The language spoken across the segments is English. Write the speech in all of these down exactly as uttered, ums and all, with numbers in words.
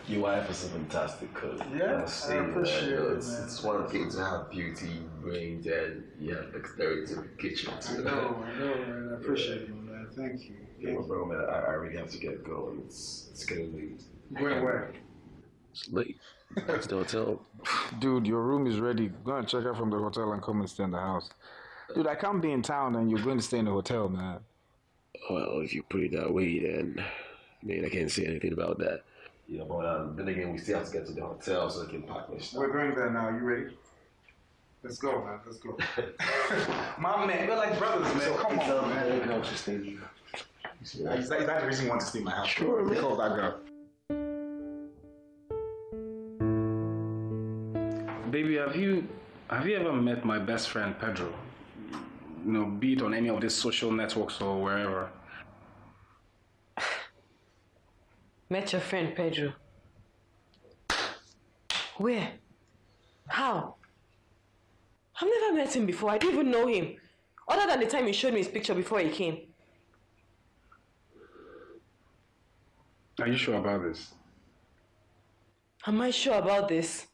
Your wife is a fantastic cook. Yeah, I appreciate it, it's, man. it's one thing to have beauty, brains, and you have dexterity in the kitchen too. I know, I know, man. I appreciate it, man. Thank you. Yeah, well, bro, man, I, I really have to get going. It's it's getting late. Where, where? It's late. That's the hotel. Dude, your room is ready. Go and check out from the hotel and come and stay in the house. Dude, I can't be in town and you're going to stay in the hotel, man. Well, if you put it that way, then I mean, I can't say anything about that. You know, but um, then again, we still have to get to the hotel so we can pack my stuff. We're going there now. You ready? Let's go, man. Let's go. My man, we're like brothers, man. So, Come on, um, man. You know, just stay. Is that, is that the reason you want to stay in my house? Sure, man. Call that girl. Baby, have you have you ever met my best friend Pedro? You know, be it on any of these social networks or wherever. Met your friend Pedro? Where? How? I've never met him before. I didn't even know him. Other than the time he showed me his picture before he came. Are you sure about this? Am I sure about this?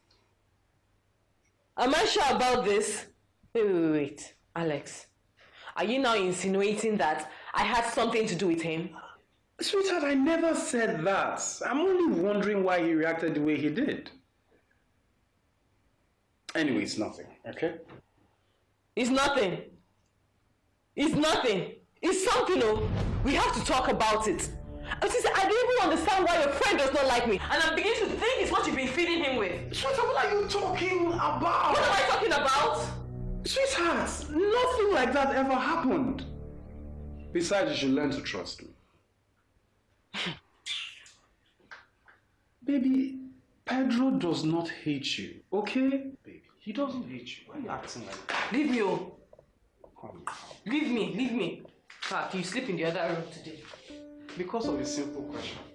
Am I sure about this? Wait, wait, wait, wait. Alex, are you now insinuating that I had something to do with him? Sweetheart, I never said that. I'm only wondering why he reacted the way he did. Anyway, it's nothing, okay? It's nothing. It's nothing. It's something, oh. We have to talk about it. I don't even understand why your friend does not like me. And I'm beginning to think it's what you've been feeding him with. Sweetheart, what are you talking about? What am I talking about? Sweetheart, nothing like that ever happened. Besides, you should learn to trust me. Baby, Pedro does not hate you, okay? Baby, he doesn't hate you. Why are you acting like that? Leave me, oh. Leave me, leave me. Fuck, you sleep in the other room today. Because of a simple question.